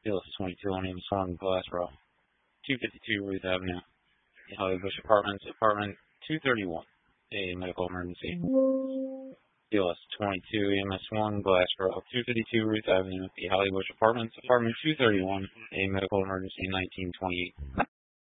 BLS 22 on Amazon Glassboro, 252 Ruth Avenue, Holly Bush Apartments, apartment 231, a medical emergency. BLS 22 EMS1 Glassboro, 252 Ruth Avenue, the Holly Bush Apartments, apartment 231, a medical emergency 1928.